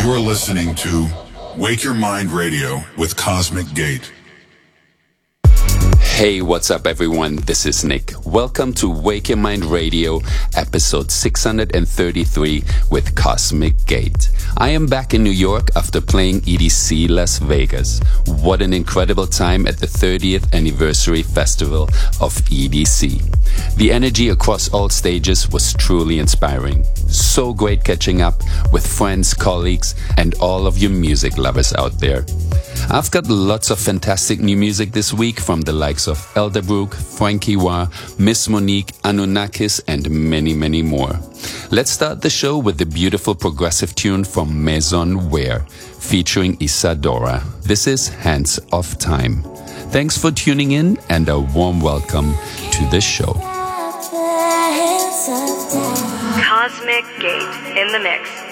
You are listening to Wake Your Mind Radio with Cosmic Gate. Hey, what's up everyone? This is Nick. Welcome to Wake Your Mind Radio, episode 633 with Cosmic Gate. I am back in New York after playing EDC Las Vegas. What an incredible time at the 30th anniversary festival of EDC. The energy across all stages was truly inspiring. So great catching up with friends, colleagues, and all of you music lovers out there. I've got lots of fantastic new music this week from the likes of Elderbrook, Frankie Wah, Miss Monique, Anunnakis, and many, many more. Let's start the show with the beautiful progressive tune from Maison Wear, featuring Isadora. This is Hands of Time. Thanks for tuning in and a warm welcome to the show. Cosmic Gate in the mix.